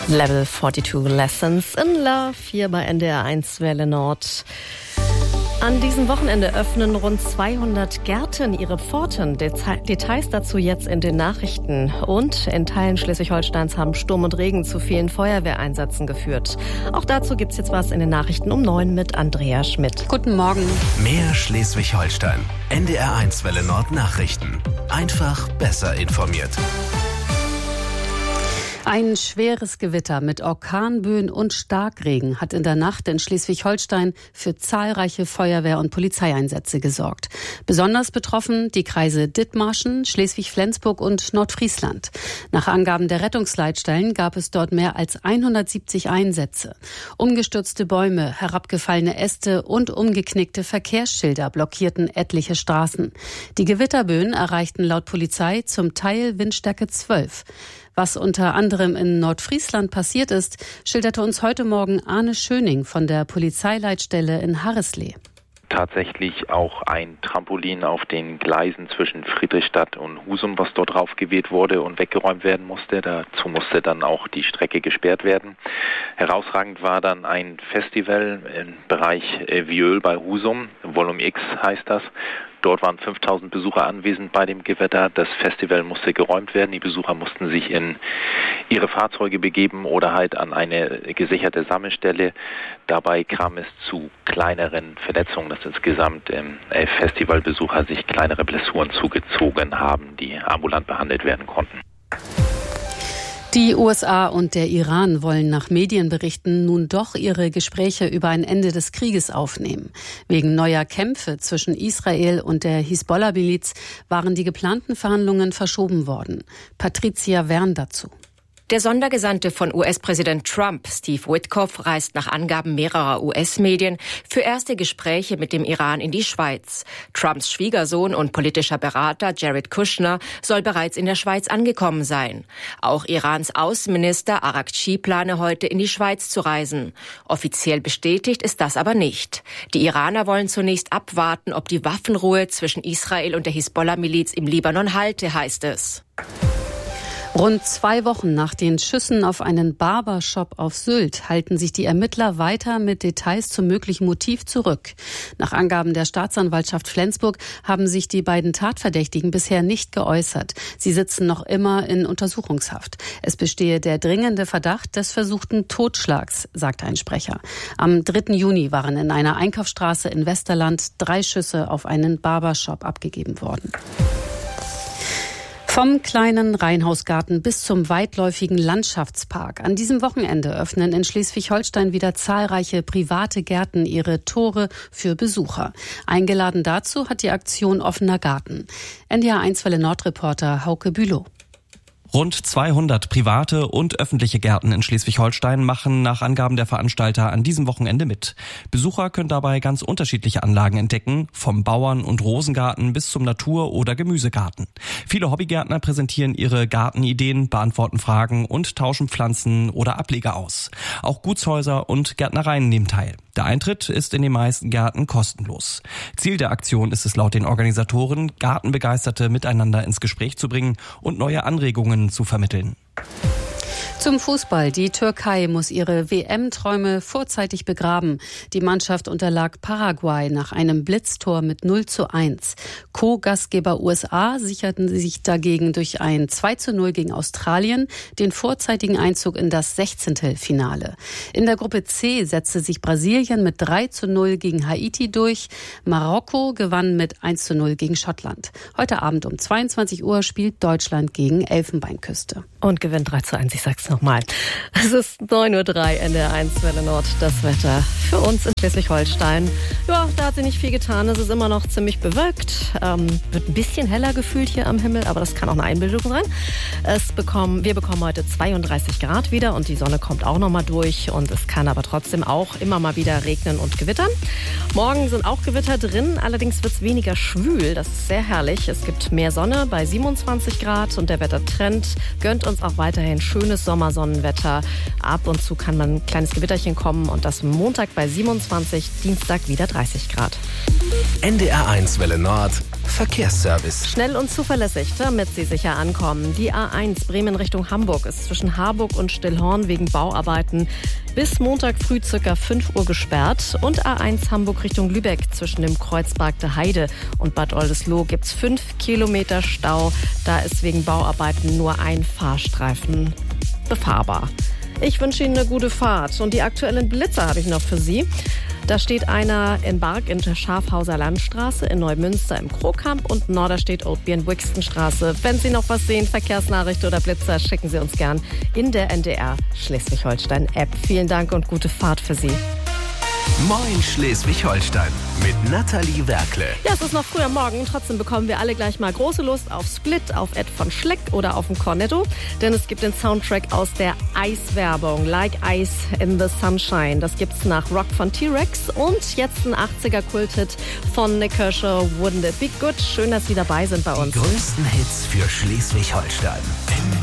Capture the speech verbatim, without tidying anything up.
Level zweiundvierzig Lessons in Love hier bei N D R eins Welle Nord. An diesem Wochenende öffnen rund zweihundert Gärten ihre Pforten. Details dazu jetzt in den Nachrichten. Und in Teilen Schleswig-Holsteins haben Sturm und Regen zu vielen Feuerwehreinsätzen geführt. Auch dazu gibt's jetzt was in den Nachrichten um neun mit Andrea Schmidt. Guten Morgen. Mehr Schleswig-Holstein. N D R eins Welle Nord Nachrichten. Einfach besser informiert. Ein schweres Gewitter mit Orkanböen und Starkregen hat in der Nacht in Schleswig-Holstein für zahlreiche Feuerwehr- und Polizeieinsätze gesorgt. Besonders betroffen die Kreise Dithmarschen, Schleswig-Flensburg und Nordfriesland. Nach Angaben der Rettungsleitstellen gab es dort mehr als hundertsiebzig Einsätze. Umgestürzte Bäume, herabgefallene Äste und umgeknickte Verkehrsschilder blockierten etliche Straßen. Die Gewitterböen erreichten laut Polizei zum Teil Windstärke zwölf. Was unter anderem in Nordfriesland passiert ist, schilderte uns heute Morgen Arne Schöning von der Polizeileitstelle in Harreslee. Tatsächlich auch ein Trampolin auf den Gleisen zwischen Friedrichstadt und Husum, was dort draufgeweht wurde und weggeräumt werden musste. Dazu musste dann auch die Strecke gesperrt werden. Herausragend war dann ein Festival im Bereich Viöl bei Husum, Volume X heißt das. Dort waren fünftausend Besucher anwesend bei dem Gewitter. Das Festival musste geräumt werden. Die Besucher mussten sich in ihre Fahrzeuge begeben oder halt an eine gesicherte Sammelstelle. Dabei kam es zu kleineren Verletzungen, dass insgesamt ähm, elf Festivalbesucher sich kleinere Blessuren zugezogen haben, die ambulant behandelt werden konnten. Die U S A und der Iran wollen nach Medienberichten nun doch ihre Gespräche über ein Ende des Krieges aufnehmen. Wegen neuer Kämpfe zwischen Israel und der Hisbollah-Miliz waren die geplanten Verhandlungen verschoben worden. Patricia Wern dazu. Der Sondergesandte von U S-Präsident Trump, Steve Witkoff, reist nach Angaben mehrerer U S-Medien für erste Gespräche mit dem Iran in die Schweiz. Trumps Schwiegersohn und politischer Berater Jared Kushner soll bereits in der Schweiz angekommen sein. Auch Irans Außenminister Araghchi plane heute in die Schweiz zu reisen. Offiziell bestätigt ist das aber nicht. Die Iraner wollen zunächst abwarten, ob die Waffenruhe zwischen Israel und der Hisbollah-Miliz im Libanon halte, heißt es. Rund zwei Wochen nach den Schüssen auf einen Barbershop auf Sylt halten sich die Ermittler weiter mit Details zum möglichen Motiv zurück. Nach Angaben der Staatsanwaltschaft Flensburg haben sich die beiden Tatverdächtigen bisher nicht geäußert. Sie sitzen noch immer in Untersuchungshaft. Es bestehe der dringende Verdacht des versuchten Totschlags, sagt ein Sprecher. Am dritten Juni waren in einer Einkaufsstraße in Westerland drei Schüsse auf einen Barbershop abgegeben worden. Vom kleinen Reihenhausgarten bis zum weitläufigen Landschaftspark. An diesem Wochenende öffnen in Schleswig-Holstein wieder zahlreiche private Gärten ihre Tore für Besucher. Eingeladen dazu hat die Aktion Offener Garten. N D R eins Welle Nord-Reporter Hauke Bülow. Rund zweihundert private und öffentliche Gärten in Schleswig-Holstein machen nach Angaben der Veranstalter an diesem Wochenende mit. Besucher können dabei ganz unterschiedliche Anlagen entdecken, vom Bauern- und Rosengarten bis zum Natur- oder Gemüsegarten. Viele Hobbygärtner präsentieren ihre Gartenideen, beantworten Fragen und tauschen Pflanzen oder Ableger aus. Auch Gutshäuser und Gärtnereien nehmen teil. Der Eintritt ist in den meisten Gärten kostenlos. Ziel der Aktion ist es laut den Organisatoren, Gartenbegeisterte miteinander ins Gespräch zu bringen und neue Anregungen zu vermitteln. Zum Fußball. Die Türkei muss ihre W M-Träume vorzeitig begraben. Die Mannschaft unterlag Paraguay nach einem Blitztor mit null zu eins. Co-Gastgeber U S A sicherten sich dagegen durch ein zwei zu null gegen Australien den vorzeitigen Einzug in das Sechzehntelfinale. In der Gruppe C setzte sich Brasilien mit drei zu null gegen Haiti durch. Marokko gewann mit eins zu null gegen Schottland. Heute Abend um zweiundzwanzig Uhr spielt Deutschland gegen Elfenbeinküste. Und gewinnt drei zu eins, ich sag's nochmal. Es ist neun Uhr drei, N D R eins Welle Nord, das Wetter für uns in Schleswig-Holstein. Ja, da hat sich nicht viel getan, es ist immer noch ziemlich bewölkt, ähm, wird ein bisschen heller gefühlt hier am Himmel, aber das kann auch eine Einbildung sein. Es bekommen, wir bekommen heute zweiunddreißig Grad wieder und die Sonne kommt auch nochmal durch und es kann aber trotzdem auch immer mal wieder regnen und gewittern. Morgen sind auch Gewitter drin, allerdings wird es weniger schwül, das ist sehr herrlich. Es gibt mehr Sonne bei siebenundzwanzig Grad und der Wettertrend gönnt uns auch weiterhin schönes Sommersonnenwetter. Ab und zu kann man ein kleines Gewitterchen kommen und das Montag bei siebenundzwanzig, Dienstag wieder dreißig Grad. N D R eins Welle Nord, Verkehrsservice. Schnell und zuverlässig, damit Sie sicher ankommen. Die A eins Bremen Richtung Hamburg ist zwischen Harburg und Stillhorn wegen Bauarbeiten bis Montag früh ca. fünf Uhr gesperrt. Und A eins Hamburg Richtung Lübeck zwischen dem Kreuzberg der Heide und Bad Oldesloe gibt es fünf Kilometer Stau. Da ist wegen Bauarbeiten nur ein Fahrstreifen befahrbar. Ich wünsche Ihnen eine gute Fahrt. Und die aktuellen Blitzer habe ich noch für Sie. Da steht einer in Barg in der Schafhauser Landstraße, in Neumünster im Krokamp und Norderstedt Oatbier in Wixtenstraße. Wenn Sie noch was sehen, Verkehrsnachricht oder Blitzer, schicken Sie uns gern in der N D R Schleswig-Holstein-App. Vielen Dank und gute Fahrt für Sie. Moin Schleswig-Holstein mit Nathalie Werkle. Ja, es ist noch früh am Morgen. Trotzdem bekommen wir alle gleich mal große Lust auf Split, auf Ed von Schleck oder auf ein Cornetto. Denn es gibt den Soundtrack aus der Eiswerbung. Like Ice in the Sunshine. Das gibt's nach Rock von T-Rex. Und jetzt ein achtziger-Kult-Hit von Nick Kershaw, Wouldn't It Be Good. Schön, dass Sie dabei sind bei uns. Die größten Hits für Schleswig-Holstein.